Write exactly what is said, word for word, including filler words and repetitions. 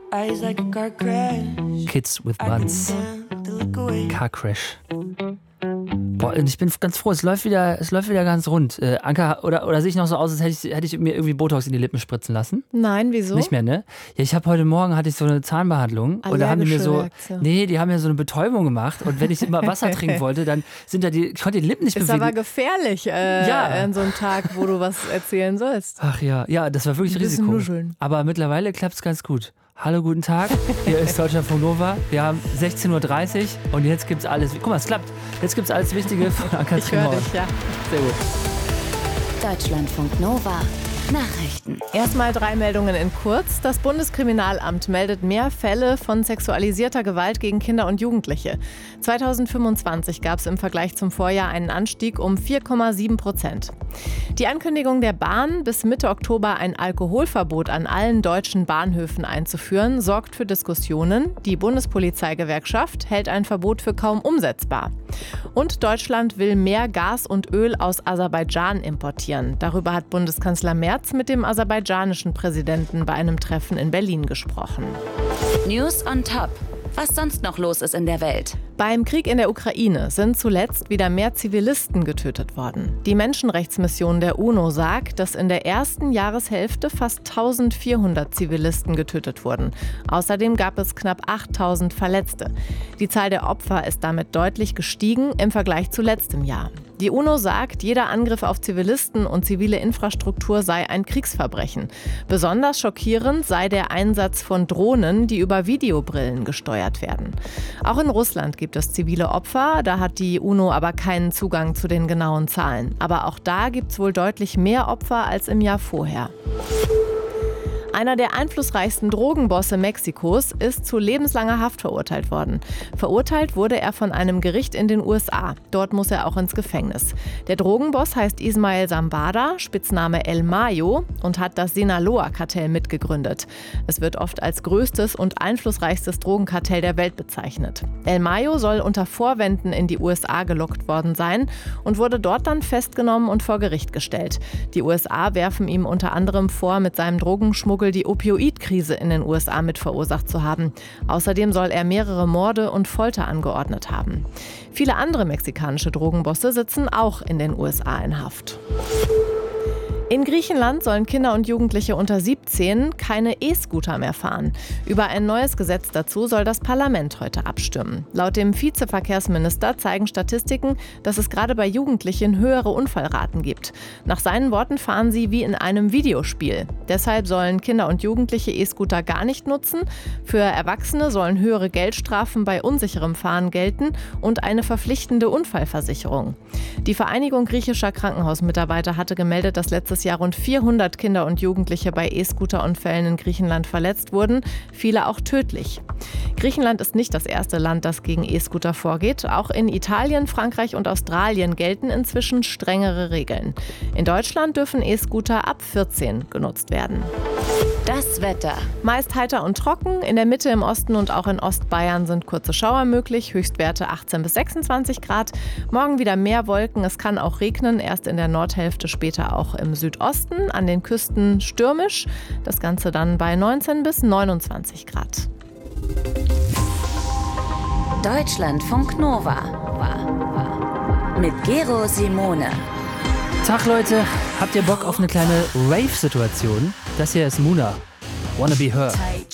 Kids with Buns. Car Crash. Boah, ich bin ganz froh, es läuft wieder, es läuft wieder ganz rund. Äh, Anka, oder, oder sehe ich noch so aus, als hätte ich, hätte ich mir irgendwie Botox in die Lippen spritzen lassen? Nein, wieso? Nicht mehr, ne? Ja, ich habe heute Morgen hatte ich so eine Zahnbehandlung und da haben die mir so, Reaktion. nee, die haben mir so eine Betäubung gemacht und wenn ich immer Wasser trinken wollte, dann sind da die, ich konnte die Lippen nicht Ist bewegen. aber gefährlich äh, Ja. an so einem Tag, wo du was erzählen sollst. Ach ja, ja, das war wirklich Ein bisschen Risiko. nuscheln. Aber mittlerweile klappt es ganz gut. Hallo, guten Tag. Hier ist Deutschlandfunk Nova. Wir haben sechzehn Uhr dreißig und jetzt gibt's alles. Guck mal, es klappt. Jetzt gibt's alles Wichtige von Anka Ich höre dich, ja. Sehr gut. Deutschlandfunk Nova. Nachrichten. Erstmal drei Meldungen in kurz. Das Bundeskriminalamt meldet mehr Fälle von sexualisierter Gewalt gegen Kinder und Jugendliche. zweitausendfünfundzwanzig gab es im Vergleich zum Vorjahr einen Anstieg um vier Komma sieben Prozent. Die Ankündigung der Bahn, bis Mitte Oktober ein Alkoholverbot an allen deutschen Bahnhöfen einzuführen, sorgt für Diskussionen. Die Bundespolizeigewerkschaft hält ein Verbot für kaum umsetzbar. Und Deutschland will mehr Gas und Öl aus Aserbaidschan importieren. Darüber hat Bundeskanzler Merz mit dem aserbaidschanischen Präsidenten bei einem Treffen in Berlin gesprochen. News on Top. Was sonst noch los ist in der Welt. Beim Krieg in der Ukraine sind zuletzt wieder mehr Zivilisten getötet worden. Die Menschenrechtsmission der UNO sagt, dass in der ersten Jahreshälfte fast eintausendvierhundert Zivilisten getötet wurden. Außerdem gab es knapp achttausend Verletzte. Die Zahl der Opfer ist damit deutlich gestiegen im Vergleich zu letztem Jahr. Die UNO sagt, jeder Angriff auf Zivilisten und zivile Infrastruktur sei ein Kriegsverbrechen. Besonders schockierend sei der Einsatz von Drohnen, die über Videobrillen gesteuert werden. Auch in Russland gibt es zivile Opfer, da hat die UNO aber keinen Zugang zu den genauen Zahlen. Aber auch da gibt es wohl deutlich mehr Opfer als im Jahr vorher. Einer der einflussreichsten Drogenbosse Mexikos ist zu lebenslanger Haft verurteilt worden. Verurteilt wurde er von einem Gericht in den U S A. Dort muss er auch ins Gefängnis. Der Drogenboss heißt Ismael Zambada, Spitzname El Mayo, und hat das Sinaloa-Kartell mitgegründet. Es wird oft als größtes und einflussreichstes Drogenkartell der Welt bezeichnet. El Mayo soll unter Vorwänden in die U S A gelockt worden sein und wurde dort dann festgenommen und vor Gericht gestellt. Die U S A werfen ihm unter anderem vor, mit seinem Drogenschmuggel die Opioidkrise in den U S A mit verursacht zu haben. Außerdem soll er mehrere Morde und Folter angeordnet haben. Viele andere mexikanische Drogenbosse sitzen auch in den U S A in Haft. In Griechenland sollen Kinder und Jugendliche unter siebzehn keine E-Scooter mehr fahren. Über ein neues Gesetz dazu soll das Parlament heute abstimmen. Laut dem Vizeverkehrsminister zeigen Statistiken, dass es gerade bei Jugendlichen höhere Unfallraten gibt. Nach seinen Worten fahren sie wie in einem Videospiel. Deshalb sollen Kinder und Jugendliche E-Scooter gar nicht nutzen. Für Erwachsene sollen höhere Geldstrafen bei unsicherem Fahren gelten und eine verpflichtende Unfallversicherung. Die Vereinigung griechischer Krankenhausmitarbeiter hatte gemeldet, dass letztes Jahr rund vierhundert Kinder und Jugendliche bei E-Scooter-Unfällen in Griechenland verletzt wurden, viele auch tödlich. Griechenland ist nicht das erste Land, das gegen E-Scooter vorgeht. Auch in Italien, Frankreich und Australien gelten inzwischen strengere Regeln. In Deutschland dürfen E-Scooter ab vierzehn genutzt werden. Das Wetter. Meist heiter und trocken. In der Mitte, im Osten und auch in Ostbayern sind kurze Schauer möglich. Höchstwerte achtzehn bis sechsundzwanzig Grad. Morgen wieder mehr Wolken. Es kann auch regnen. Erst in der Nordhälfte, später auch im Südosten. An den Küsten stürmisch. Das Ganze dann bei neunzehn bis neunundzwanzig Grad. Deutschlandfunk Nova. Mit Gero Simone. Tag Leute, habt ihr Bock auf eine kleine Rave-Situation? Das hier ist Muna. Wanna Be Her.